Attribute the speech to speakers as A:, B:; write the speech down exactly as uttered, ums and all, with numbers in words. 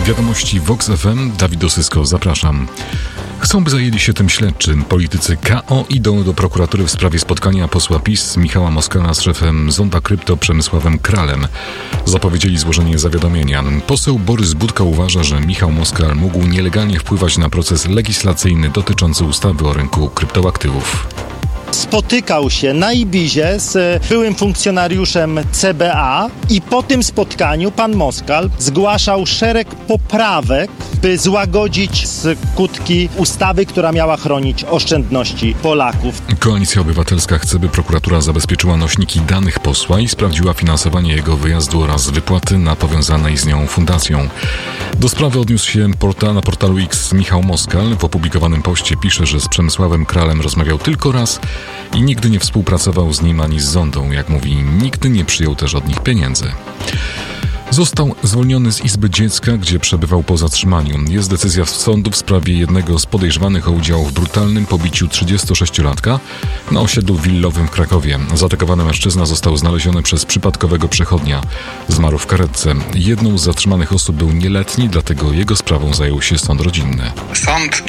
A: Wiadomości Vox F M, Dawid Osysko, zapraszam. Chcą, by zajęli się tym śledczym. Politycy K O idą do prokuratury w sprawie spotkania posła PiS Michała Moskala z szefem Zonda Krypto Przemysławem Kralem. Zapowiedzieli złożenie zawiadomienia. Poseł Borys Budka uważa, że Michał Moskal mógł nielegalnie wpływać na proces legislacyjny dotyczący ustawy o rynku kryptoaktywów.
B: Spotykał się na Ibizie z byłym funkcjonariuszem C B A i po tym spotkaniu pan Moskal zgłaszał szereg poprawek, by złagodzić skutki ustawy, która miała chronić oszczędności Polaków.
A: Koalicja Obywatelska chce, by prokuratura zabezpieczyła nośniki danych posła i sprawdziła finansowanie jego wyjazdu oraz wypłaty na powiązanej z nią fundacją. Do sprawy odniósł się portal, na portalu X Michał Moskal. W opublikowanym poście pisze, że z Przemysławem Kralem rozmawiał tylko raz i nigdy nie współpracował z nim ani z Zondą. Jak mówi, nigdy nie przyjął też od nich pieniędzy. Został zwolniony z Izby Dziecka, gdzie przebywał po zatrzymaniu. Jest decyzja sądu w sprawie jednego z podejrzanych o udział w brutalnym pobiciu trzydziestosześciolatka na osiedlu willowym w Krakowie. Zaatakowany mężczyzna został znaleziony przez przypadkowego przechodnia. Zmarł w karetce. Jedną z zatrzymanych osób był nieletni, dlatego jego sprawą zajął się sąd rodzinny.
C: Sąd